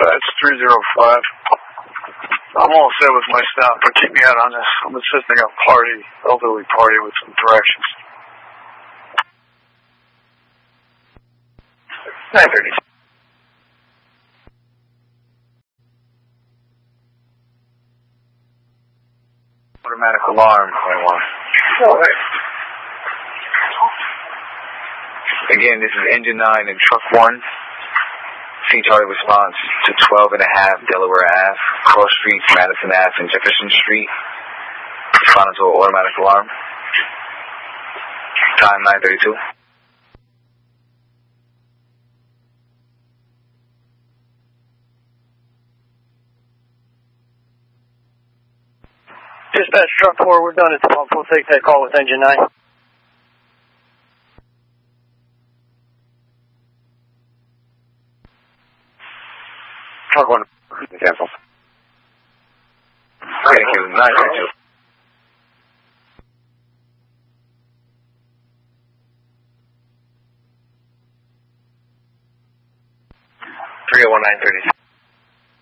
Dispatch 305. I'm all set with my stop, but keep me out on this. I'm assisting a party, elderly party, with some directions. 930. Automatic alarm, 21. All right. Again, this is Engine 9 and Truck 1. C Charlie response to 12 and a half Delaware Ave, Cross Streets, Madison Ave, and Jefferson Street. Responding to an automatic alarm. Time 9:32. Dispatch Truck 4, we're done at the pump. We'll take that call with Engine 9. Truck 1, cancel. Thank you, 932. (301) 930.